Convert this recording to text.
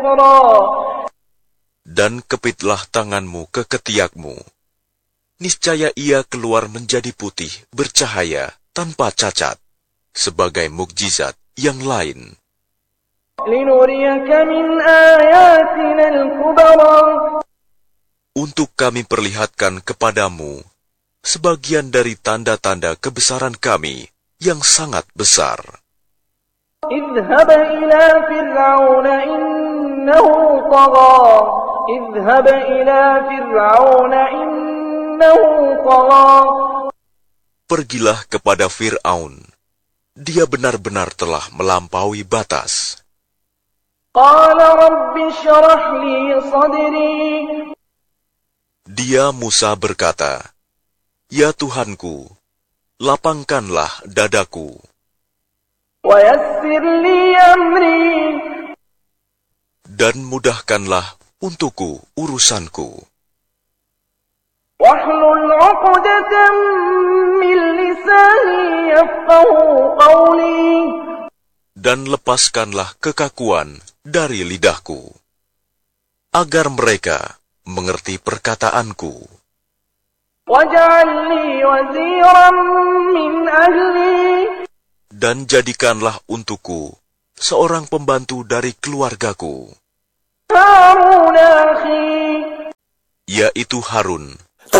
يسرا. Dan kepitlah tanganmu ke ketiakmu. Niscaya ia keluar menjadi putih, bercahaya, tanpa cacat, sebagai mukjizat yang lain. لنريك من آياتنا الكبرى. Untuk kami perlihatkan kepadamu sebagian dari tanda-tanda kebesaran kami yang sangat besar. اذهب إلى فرعون إنه طغى. اذهب إلى فرعون إنه طغى. Pergilah kepada Fir'aun. Dia benar-benar telah melampaui batas. قال رب اشرح لي صدري. Dia Musa berkata, "Ya Tuhanku, lapangkanlah dadaku, ويسر لي أمري. dan mudahkanlah untukku urusanku. واحلل عقدة من لساني يفقه قولي. Dan lepaskanlah kekakuan dari lidahku, agar mereka mengerti perkataanku. واجعل لي وزيرا من أهلي. Dan jadikanlah untukku seorang pembantu dari keluargaku, هارون أخي. yaitu Harun,